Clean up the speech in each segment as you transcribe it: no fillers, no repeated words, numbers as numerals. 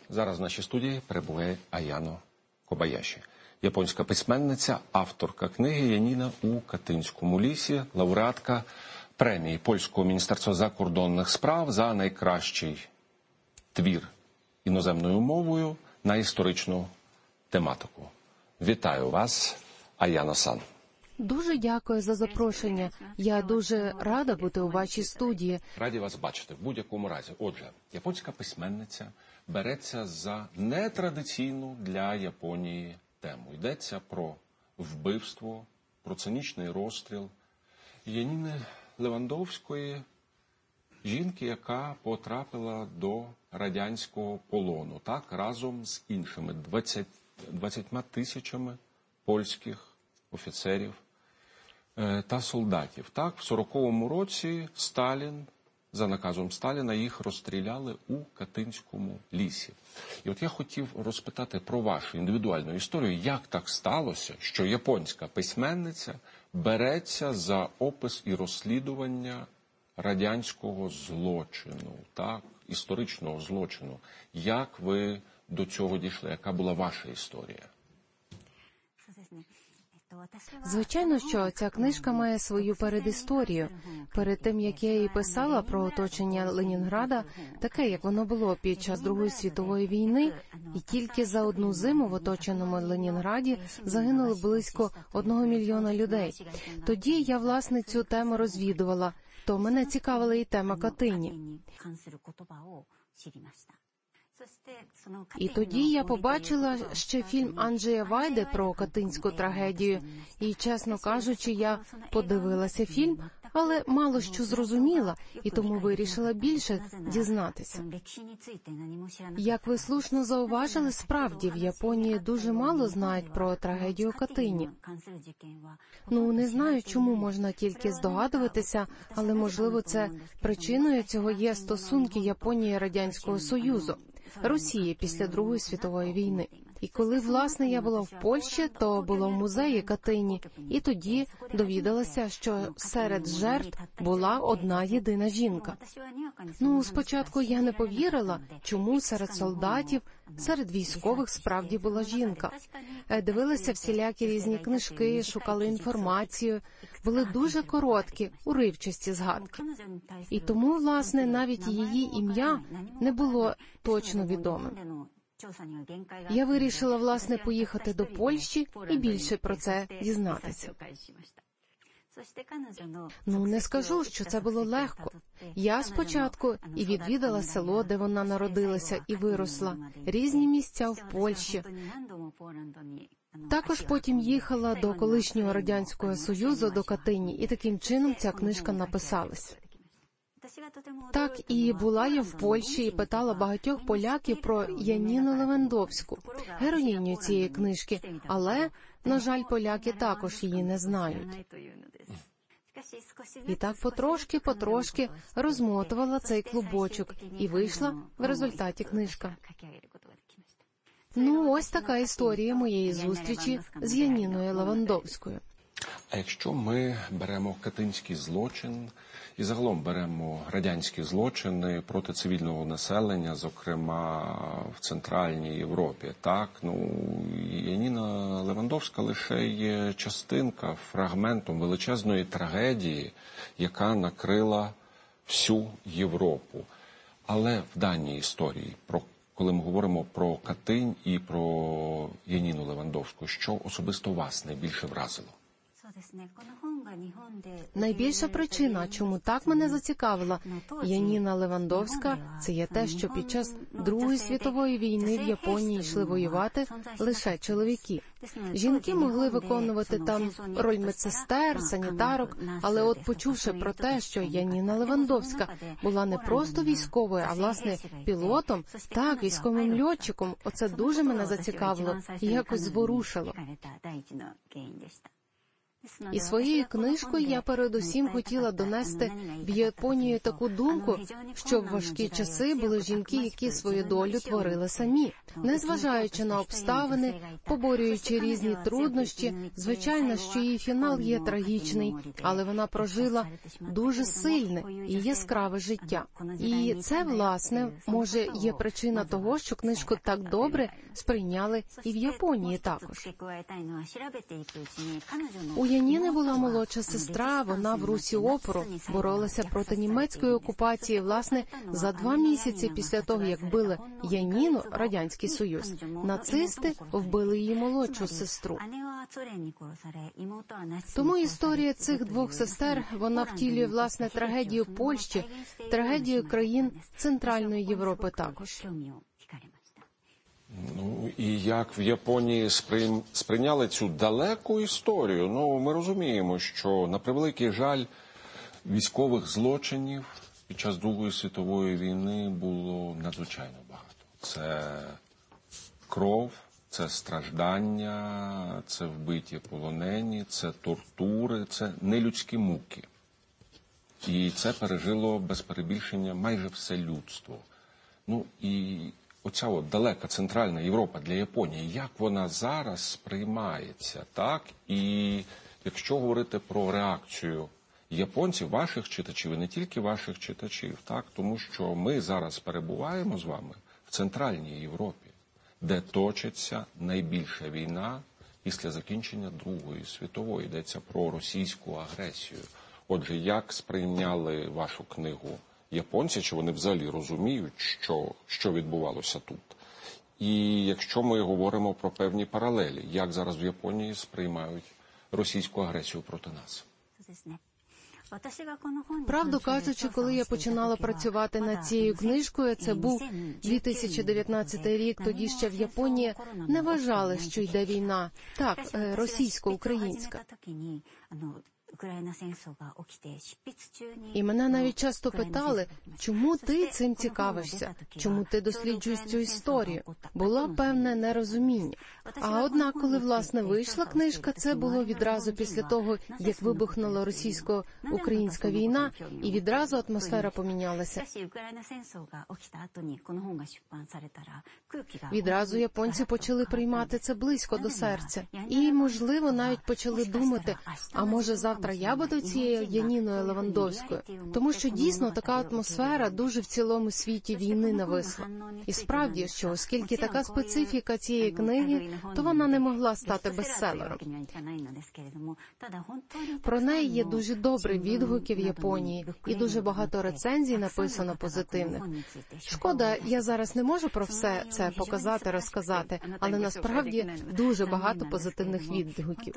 Зараз в нашій студії перебуває Аяно Кобаяші, японська письменниця, авторка книги «Яніна у Катинському лісі», лауреатка премії Польського міністерства закордонних справ за найкращий твір іноземною мовою на історичну тематику. Вітаю вас, Аяно-сан. Дуже дякую за запрошення. Я дуже рада бути у вашій студії. Раді вас бачити в будь-якому разі. Отже, японська письменниця береться за нетрадиційну для Японії тему. Йдеться про вбивство, про цинічний розстріл Яніни Левандовської, жінки, яка потрапила до радянського полону, так, разом з іншими 20 тисячами польських офіцерів та солдатів. Так, в 40-му році Сталін, за наказом Сталіна, їх розстріляли у Катинському лісі. І от я хотів розпитати про вашу індивідуальну історію, як так сталося, що японська письменниця береться за опис і розслідування радянського злочину, так, історичного злочину. Як ви до цього дійшли? Яка була ваша історія? Звичайно, що ця книжка має свою передісторію. Перед тим, як я її писала про оточення Ленінграда, таке, як воно було під час Другої світової війни, і тільки за одну зиму в оточеному Ленінграді загинуло близько 1 мільйона людей. Тоді я, власне, цю тему розвідувала, то мене цікавила і тема Катині. І тоді я побачила ще фільм Анджея Вайди про катинську трагедію. І, чесно кажучи, я подивилася фільм, але мало що зрозуміла, і тому вирішила більше дізнатися. Як ви слушно зауважили, справді в Японії дуже мало знають про трагедію Катині. Не знаю, чому, можна тільки здогадуватися, але, можливо, це причиною цього є стосунки Японії і Радянського Союзу, Росії після Другої світової війни. І коли, власне, я була в Польщі, то була в музеї Катині, і тоді довідалася, що серед жертв була одна єдина жінка. Спочатку я не повірила, чому серед солдатів, серед військових справді була жінка. Дивилася всілякі різні книжки, шукала інформацію, були дуже короткі, уривчасті згадки. І тому, власне, навіть її ім'я не було точно відомим. Я вирішила, власне, поїхати до Польщі і більше про це дізнатися. Не скажу, що це було легко. Я спочатку і відвідала село, де вона народилася і виросла, різні місця в Польщі. Також потім їхала до колишнього Радянського Союзу, до Катині, і таким чином ця книжка написалась. Так, і була я в Польщі і питала багатьох поляків про Яніну Левандовську, героїню цієї книжки, але, на жаль, поляки також її не знають. І так потрошки розмотувала цей клубочок, і вийшла в результаті книжка. Ось така історія моєї зустрічі з Яніною Левандовською. А якщо ми беремо катинський злочин і загалом беремо радянські злочини проти цивільного населення, зокрема в Центральній Європі, так, Яніна Левандовська лише є частинка, фрагментом величезної трагедії, яка накрила всю Європу. Але в даній історії, коли ми говоримо про Катинь і про Яніну Левандовську, що особисто вас найбільше вразило? Найбільша причина, чому так мене зацікавила Яніна Левандовська, це є те, що під час Другої світової війни в Японії йшли воювати лише чоловіки. Жінки могли виконувати там роль медсестер, санітарок, але от почувши про те, що Яніна Левандовська була не просто військовою, а власне пілотом, так, військовим льотчиком, оце дуже мене зацікавило і якось зворушило. І своєю книжкою я передусім хотіла донести в Японію таку думку, що в важкі часи були жінки, які свою долю творили самі. Незважаючи на обставини, поборюючи різні труднощі, звичайно, що її фінал є трагічний, але вона прожила дуже сильне і яскраве життя. І це, власне, може, є причина того, що книжку так добре сприйняли і в Японії також. У Яніни була молодша сестра, вона в русі опору боролася проти німецької окупації, власне, за 2 місяці після того, як били Яніну, Радянський Союз. Нацисти вбили її молодшу сестру. Тому історія цих 2 сестер, вона втілює, власне, трагедію Польщі, трагедію країн Центральної Європи також. Ну, і як в Японії сприйняли цю далеку історію? Ну, ми розуміємо, що, на превеликий жаль, військових злочинів під час Другої світової війни було надзвичайно багато. Це кров, це страждання, це вбиті полонені, це тортури, це нелюдські муки. І це пережило без перебільшення майже все людство. Ну і оця от далека Центральна Європа для Японії, як вона зараз сприймається, так? І якщо говорити про реакцію японців, ваших читачів, і не тільки ваших читачів, так? Тому що ми зараз перебуваємо з вами в Центральній Європі, де точиться найбільша війна після закінчення Другої світової. Йдеться про російську агресію. Отже, як сприйняли вашу книгу японці, чи вони взагалі розуміють, що відбувалося тут? І якщо ми говоримо про певні паралелі, як зараз в Японії сприймають російську агресію проти нас? Правду кажучи, коли я починала працювати над цією книжкою, це був 2019 рік, тоді ще в Японії не вважали, що йде війна. Так, російсько-українська. І мене навіть часто питали, чому ти цим цікавишся, чому ти досліджуєш цю історію. Було певне нерозуміння. А однак, коли, власне, вийшла книжка, це було відразу після того, як вибухнула російсько-українська війна, і відразу атмосфера помінялася. Відразу японці почали приймати це близько до серця. І, можливо, навіть почали думати, а може завтра я буду цією Яніною Левандовською? Тому що дійсно така атмосфера дуже в цілому світі війни нависла. І справді, що оскільки така специфіка цієї книги, то вона не могла стати бестселером. Про неї є дуже добрі відгуки в Японії, і дуже багато рецензій написано позитивних. Шкода, я зараз не можу про все це показати, розказати, але насправді дуже багато позитивних відгуків.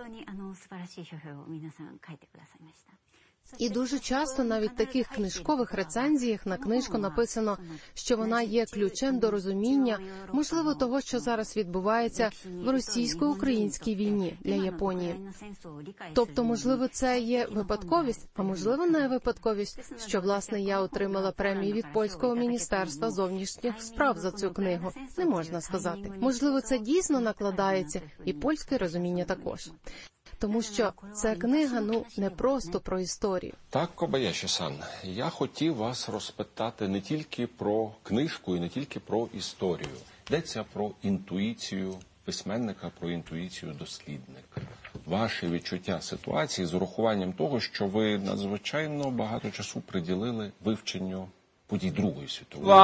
І дуже часто навіть в таких книжкових рецензіях на книжку написано, що вона є ключем до розуміння, можливо, того, що зараз відбувається в російсько-українській війні для Японії. Тобто, можливо, це є випадковість, а можливо, не випадковість, що, власне, я отримала премію від Польського міністерства зовнішніх справ за цю книгу. Не можна сказати. Можливо, це дійсно накладається, і польське розуміння також. Тому що ця книга, не просто про історію. Так, Кобаяші-сан, я хотів вас розпитати не тільки про книжку і не тільки про історію. Йдеться про інтуїцію письменника, про інтуїцію дослідника. Ваше відчуття ситуації з урахуванням того, що ви надзвичайно багато часу приділили вивченню подій Другої світової.